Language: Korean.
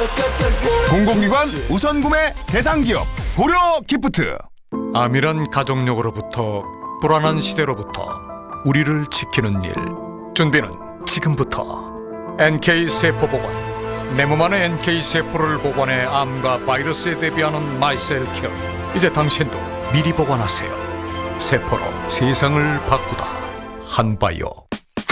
공공기관 우선 구매 대상 기업 고려 기프트. 암이란 가족력으로부터 불안한 시대로부터 우리를 지키는 일. 준비는 지금부터. NK세포보관. 내 몸 안에 NK세포를 보관해 암과 바이러스에 대비하는 마이셀케어. 이제 당신도 미리 보관하세요. 세포로 세상을 바꾸다. 한바이오.